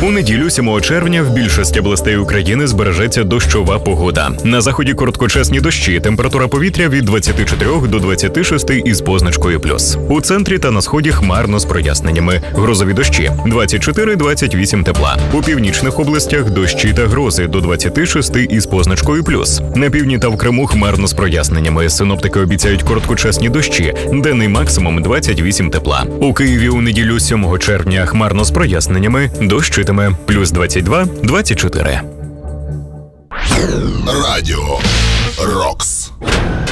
У неділю 7 червня в більшості областей України збережеться дощова погода. На заході короткочасні дощі, температура повітря від 24 до 26 із позначкою плюс. У центрі та на сході хмарно з проясненнями. Грозові дощі 24-28 тепла. У північних областях дощі та грози до 26 із позначкою плюс. На півдні та в Криму хмарно з проясненнями. Синоптики обіцяють короткочасні дощі, денний максимум 28 тепла. У Києві у неділю 7 червня хмарно з проясненнями, дощитиме плюс 22-24. Радіо Рокс.